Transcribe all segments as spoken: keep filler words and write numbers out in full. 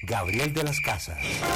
Gabriel de las Casas.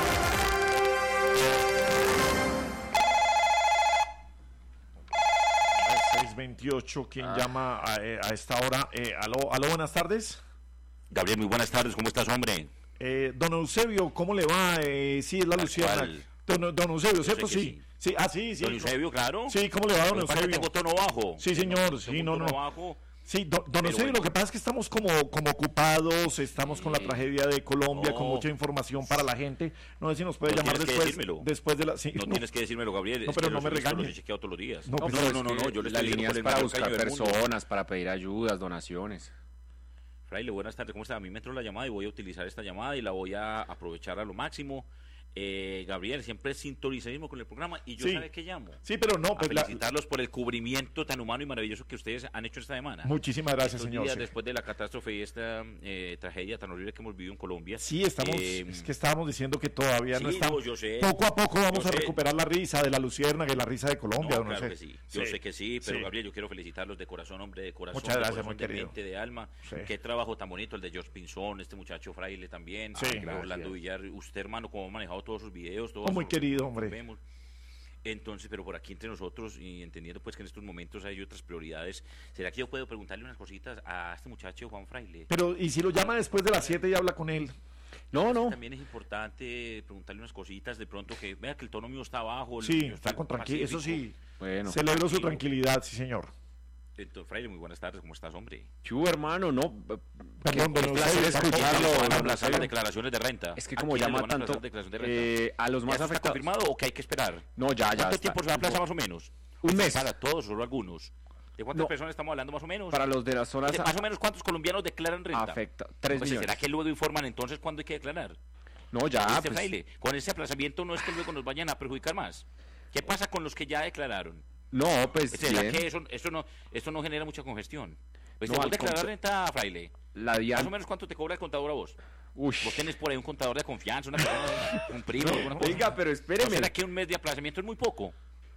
seis veintiocho, ¿quién ah. llama a, a esta hora? Eh, aló, aló, buenas tardes. Gabriel, muy buenas tardes, ¿cómo estás, hombre? Eh, don Eusebio, ¿cómo le va? Eh, sí, es la Luciana. Don, don Eusebio, ¿cierto? Sí. sí. Sí, ah, sí, sí. Don Eusebio, claro. Sí, ¿cómo le va, don Eusebio? Tengo tono bajo. Sí, señor, no, sí, no, no. Bajo. Sí, don, don Eusebio, bueno. Lo que pasa es que estamos como, como ocupados, estamos sí. con la tragedia de Colombia, no. con mucha información para la gente. No sé si nos puede no llamar después, después de la... Sí, no, no tienes que decírmelo, Gabriel. No, pero no me regañes. Yo chequeo todos los días. No, no, no, no, no, no, yo le la línea es para buscar personas, para pedir ayudas, donaciones. Fraile, buenas tardes, ¿cómo está? A mí me entró la llamada y voy a utilizar esta llamada y la voy a aprovechar a lo máximo. Eh, Gabriel, siempre es sintonizadismo con el programa y yo sí. ¿sabe qué llamo? Sí, pero no, pues a felicitarlos la... por el cubrimiento tan humano y maravilloso que ustedes han hecho esta semana. Muchísimas gracias, Estos señor. Días sí. Después de la catástrofe y esta eh, tragedia tan horrible que hemos vivido en Colombia. Sí, estamos, eh, es que estábamos diciendo que todavía sí, no estamos. No, yo sé, poco a poco vamos a sé. recuperar la risa de la Luciérnaga y la risa de Colombia. No, no claro sé. que sí. Yo sí. sé que sí, pero sí. Gabriel, yo quiero felicitarlos de corazón, hombre, de corazón. Muchas gracias, de corazón, muy de querido. mente, de alma. Sí. Qué trabajo tan bonito el de George Pinzón, este muchacho Fraile también. Sí, Orlando Villar, usted, hermano, cómo ha manejado todos sus videos, todos. Oh, muy querido, hombre. Vemos. Entonces, pero por aquí entre nosotros y entendiendo pues que en estos momentos hay otras prioridades, ¿será que yo puedo preguntarle unas cositas a este muchacho Juan Fraile? Pero, ¿y si lo llama después de las siete y habla con él? No, no. También es importante preguntarle unas cositas, de pronto que vea que el tono mío está bajo. Sí, está con tranquilidad, eso sí. Bueno. Celebro su tranquilidad, sí, señor. Entonces, Fraile, muy buenas tardes, ¿cómo estás, hombre? Chu, hermano, no. Perdón, pero un placer escucharlo. Van a aplazar las declaraciones de renta. Es que como llama tanto eh, a los más afectados. ¿Está confirmado o que hay que esperar? No, ya, ya. ¿Cuánto tiempo se va a aplazar más o menos? Un mes. Para todos, solo algunos. ¿De cuántas no. personas estamos hablando más o menos? Para los de las zonas. ¿De más o menos cuántos colombianos declaran renta? Afecta. Tres pues, millones. ¿Será que luego informan entonces cuándo hay que declarar? No, ya. Este pues... Fraile, con ese aplazamiento no es que luego nos vayan a perjudicar más. ¿Qué pasa con los que ya declararon? No, pues ¿será bien. que eso, eso, no, eso no genera mucha congestión? Pues no, ¿te declarar contra... renta, Fraile? La Dian... ¿Más o menos cuánto te cobra el contador a vos? Uy. Vos tenés por ahí un contador de confianza, una persona, un primo, no, alguna cosa. Oiga, pero espéreme. ¿No será que un mes de aplazamiento es muy poco?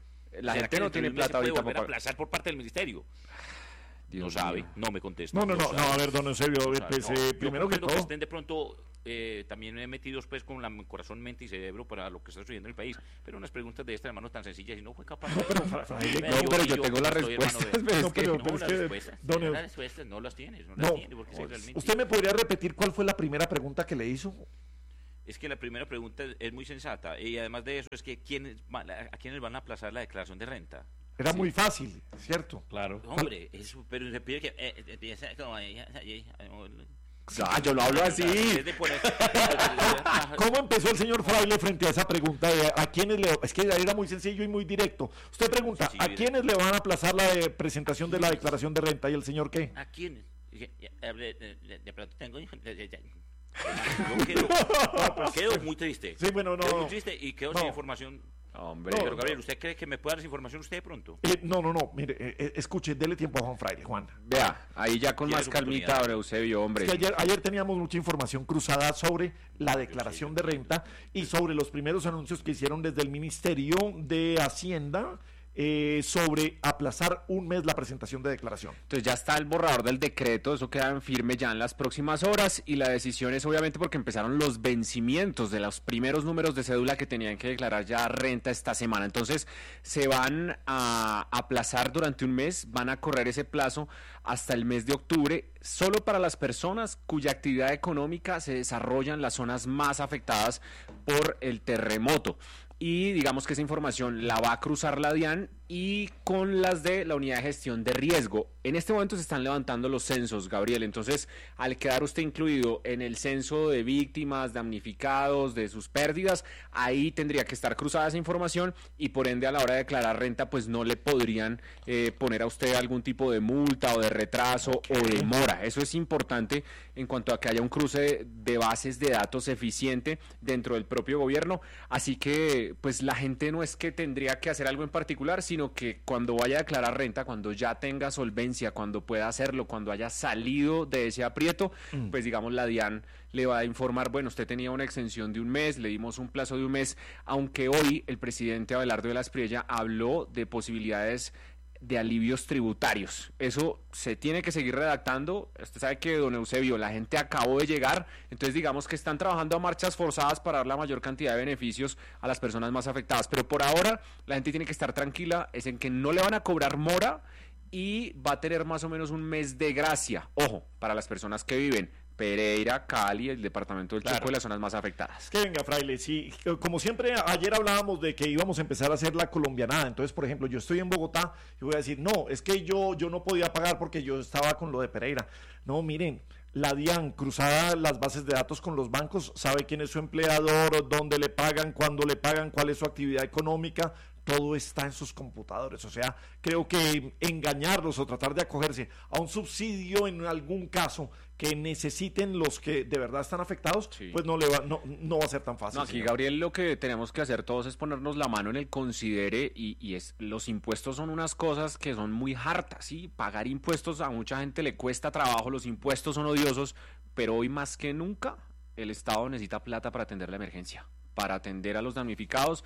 La gente no tiene plata ahorita para aplazar por parte del ministerio. Dios no sabe, mío. No me contesta. No, no, no, no, a ver, don Eusebio, no pues, eh, no, primero que todo. Que estén de pronto eh, también metidos pues con la corazón, mente y cerebro para lo que está sucediendo en el país, pero unas preguntas de esta, hermano, tan sencillas y no fue capaz. No, pero, fra, fra, no, no, pero yo, yo tengo las respuestas. Hermano, no, pero, pero no, es que, respuestas, don las respuestas no las tienes, no, no las tienes porque realmente... ¿Usted me podría repetir cuál fue la primera pregunta que le hizo? Es que la primera pregunta es muy sensata y además de eso es que ¿quiénes, a quiénes van a aplazar la declaración de renta? Era sí. muy fácil, ¿cierto? Claro. Hombre, eso, pero se pide que eh, empieza como ah, yo lo hablo así. ¿Cómo empezó el señor Fraile frente a esa pregunta? De ¿a quiénes le...? Es que era muy sencillo y muy directo. Usted pregunta, sí, sí, ¿a quiénes le van a aplazar la de presentación de la declaración de renta? ¿Y el señor qué? ¿A quiénes? De pronto tengo... Yo quedo, no, quedo muy triste. Sí, bueno, no. Quedo muy triste y quedo no. sin información. Hombre, no, pero Gabriel, ¿usted cree que me puede dar esa información usted de pronto? Eh, no, no, no, mire, eh, escuche, dele tiempo a Juan Fraile, Juan. Vea, ahí ya con más calmita, ahora Eusebio, hombre. Es que ayer, ayer teníamos mucha información cruzada sobre la declaración de renta y sobre los primeros anuncios que hicieron desde el Ministerio de Hacienda eh, sobre aplazar un mes la presentación de declaración. Entonces ya está el borrador del decreto, eso queda en firme ya en las próximas horas y la decisión es obviamente porque empezaron los vencimientos de los primeros números de cédula que tenían que declarar ya renta esta semana. Entonces se van a aplazar durante un mes, van a correr ese plazo hasta el mes de octubre, solo para las personas cuya actividad económica se desarrolla en las zonas más afectadas por el terremoto. Y digamos que esa información la va a cruzar la DIAN y con las de la Unidad de Gestión de Riesgo. En este momento se están levantando los censos, Gabriel, entonces al quedar usted incluido en el censo de víctimas, damnificados, de sus pérdidas, ahí tendría que estar cruzada esa información y por ende a la hora de declarar renta pues no le podrían eh, poner a usted algún tipo de multa o de retraso okay. o de mora. Eso es importante en cuanto a que haya un cruce de bases de datos eficiente dentro del propio gobierno, así que pues la gente no es que tendría que hacer algo en particular, sino que cuando vaya a declarar renta, cuando ya tenga solvencia, cuando pueda hacerlo, cuando haya salido de ese aprieto, mm. pues digamos la DIAN le va a informar, bueno, usted tenía una extensión de un mes, le dimos un plazo de un mes, aunque hoy el presidente Abelardo de la Espriella habló de posibilidades de alivios tributarios. Eso se tiene que seguir redactando. Usted sabe que, don Eusebio, la gente acabó de llegar, entonces digamos que están trabajando a marchas forzadas para dar la mayor cantidad de beneficios a las personas más afectadas, pero por ahora la gente tiene que estar tranquila, es en que no le van a cobrar mora y va a tener más o menos un mes de gracia, ojo, para las personas que viven Pereira, Cali, el departamento del Chocó, claro, y las zonas más afectadas. Que venga, Fraile, sí, como siempre, ayer hablábamos de que íbamos a empezar a hacer la colombianada, entonces, por ejemplo, yo estoy en Bogotá y voy a decir, no, es que yo, yo no podía pagar porque yo estaba con lo de Pereira. No, miren, la DIAN, cruzada las bases de datos con los bancos, sabe quién es su empleador, dónde le pagan, cuándo le pagan, cuál es su actividad económica, todo está en sus computadores. O sea, creo que engañarlos o tratar de acogerse a un subsidio en algún caso que necesiten los que de verdad están afectados, sí, pues no le va, no, no va a ser tan fácil. No, aquí, señor Gabriel, lo que tenemos que hacer todos es ponernos la mano en el considere y, y es, los impuestos son unas cosas que son muy hartas, ¿sí? Pagar impuestos a mucha gente le cuesta trabajo, los impuestos son odiosos, pero hoy más que nunca el Estado necesita plata para atender la emergencia, para atender a los damnificados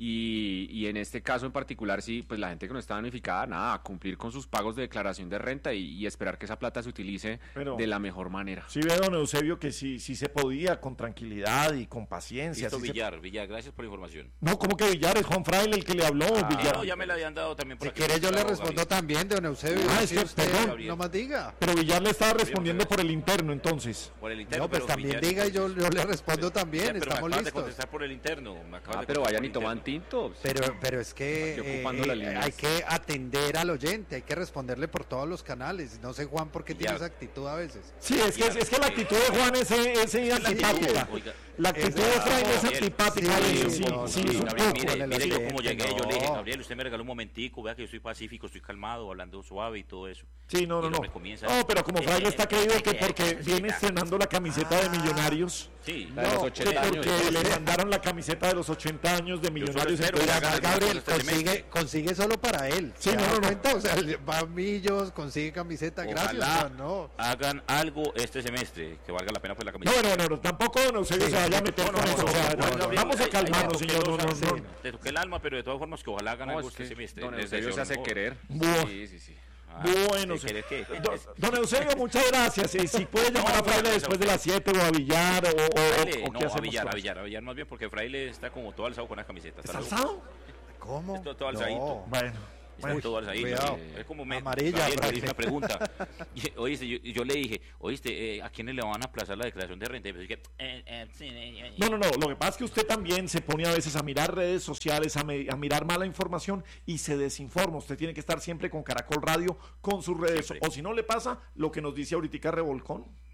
y, y en este caso en particular, sí, pues la gente que no está damnificada, nada, a cumplir con sus pagos de declaración de renta y, y esperar que esa plata se utilice Pero, de la mejor manera. Sí ve, don Eusebio, que sí, sí se podía con tranquilidad y con paciencia. Listo, sí Villar, se... Villar, gracias por la información. No, ¿cómo que Villar? Es Juan Fraile el que le habló. Ah, Villar. No, ya me la habían dado también. Por si quiere yo le respondo Gabriel. También, don Eusebio. Ah, es que, usted perdón, no más diga. Pero Villar le estaba respondiendo por el interno, entonces. Por el interno, no, pues también Villar, diga y yo, yo le respondo también, pero estamos me listos. De contestar por el interno. Me ah, pero vayan y toman tinto. Pero, pero es que eh, eh, hay que atender al oyente, hay que responderle por todos los canales. No sé, Juan, por qué tiene esa actitud a veces. Sí, es que, es, es que la actitud de Juan es, es, es antipática. La actitud de Fraile es antipática. Sí, sí, sí. Mire, mire yo como llegué, yo le dije, Gabriel, usted me regaló un momentico, vea que yo soy pacífico, estoy calmado, hablando suave y todo eso. Sí, no, no, no. No, pero como Fraile está creído que porque viene estrenando la camiseta de Millonarios. Sí, no, de los ochenta años. Porque le mandaron la camiseta de los ochenta años de Millonarios. Gabriel, consigue, consigue solo para él. Sí, no, no, no. O sea, va a Millos, consigue camiseta, gracias. Ojalá no. hagan algo este semestre que valga la pena por la camiseta. No, bueno, bueno, tampoco no sé, sí, se vaya a meter con eso. Vamos a calmarnos, señor. No, no, no. Te toqué el alma, pero de todas formas que ojalá hagan algo este semestre. Don Eusebio se hace querer. Sí, sí, sí. Ah, bueno, ¿qué qué? Don, don Eusebio, muchas gracias. Eh, si puede llamar no, a Fraile después de las siete o a Villar o, o, Fraile, o no, ¿qué a Villar, a Villar, a Villar más bien porque Fraile está como todo alzado con las camisetas. ¿Está alzado? ¿Cómo? Está todo alzadito. No. Bueno. Está bueno, todo alzadito. Eh, es como me, amarilla. Me hizo una pregunta. Y, oíste, yo, yo le dije, oíste, eh, ¿a quiénes le van a aplazar la declaración de renta? Y me dije, eh, eh, sí, eh, no, no, no. Lo que pasa es que usted también se pone a veces a mirar redes sociales, a, me, a mirar mala información y se desinforma. Usted tiene que estar siempre con Caracol Radio, con sus redes. Siempre. O si no le pasa, lo que nos dice ahorita Revolcón.